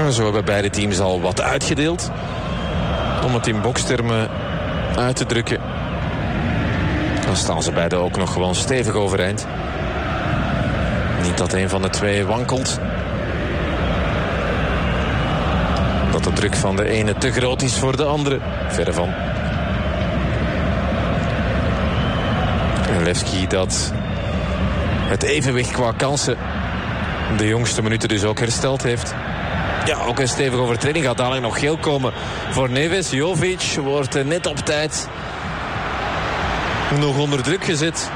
Zo hebben beide teams al wat uitgedeeld. Om het in bokstermen uit te drukken. Dan staan ze beide ook nog gewoon stevig overeind. Niet dat een van de twee wankelt. Dat de druk van de ene te groot is voor de andere. Verre van. En Levski dat het evenwicht qua kansen de jongste minuten dus ook hersteld heeft. Ja, ook een stevige overtreding. Gaat dadelijk nog geel komen voor Neves. Jovic wordt net op tijd nog onder druk gezet.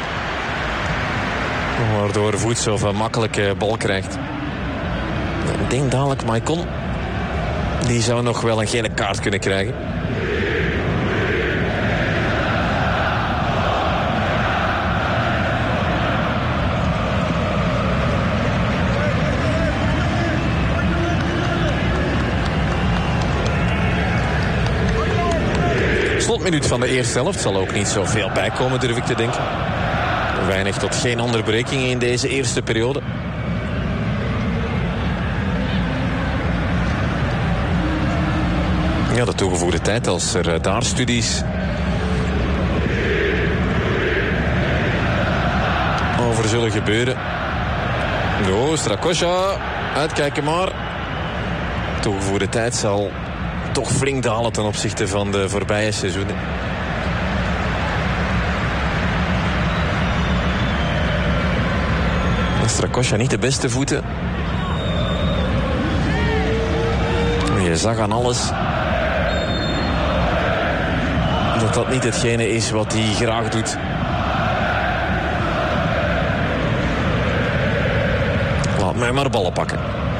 Waardoor Voetsov een makkelijke bal krijgt. Ik denk dadelijk Maicon. Die zou nog wel een gele kaart kunnen krijgen. Slotminuut van de eerste helft. Zal ook niet zoveel bijkomen, durf ik te denken. Weinig tot geen onderbrekingen in deze eerste periode. Ja, de toegevoegde tijd als er daar studies over zullen gebeuren. Jo, Strakosha. Uitkijken maar. Toegevoegde tijd zal toch flink dalen ten opzichte van de voorbije seizoenen. Strakosha niet de beste voeten. Je zag aan alles dat dat niet hetgene is wat hij graag doet. Laat mij maar ballen pakken,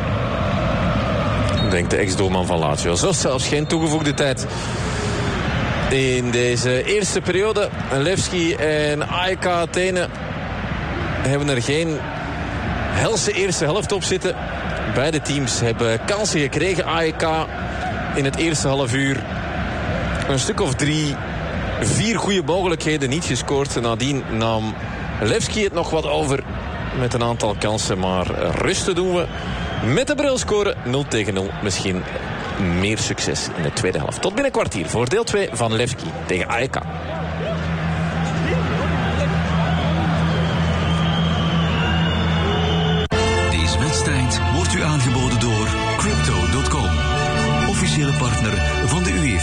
denkt de ex-doelman van Lazio. Zo zelfs geen toegevoegde tijd in deze eerste periode. Levski en AEK Athene hebben er geen helse eerste helft op zitten. Beide teams hebben kansen gekregen. AEK in het eerste half uur een stuk of 3-4 goede mogelijkheden, niet gescoord. Nadien nam Levski het nog wat over met een aantal kansen. Maar rusten doen we met de bril scoren 0-0. Misschien meer succes in de tweede helft. Tot binnen een kwartier voor deel 2 van Levski tegen AEK. Deze wedstrijd wordt u aangeboden door Crypto.com. Officiële partner van de UEFA.